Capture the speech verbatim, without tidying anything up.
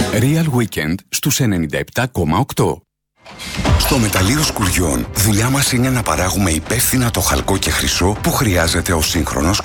Real Weekend στους ενενήντα επτά κόμμα οκτώ. Στο μεταλλείο σκουριών, δουλειά μας είναι να παράγουμε υπεύθυνα το χαλκό και χρυσό που χρειάζεται ο σύγχρονος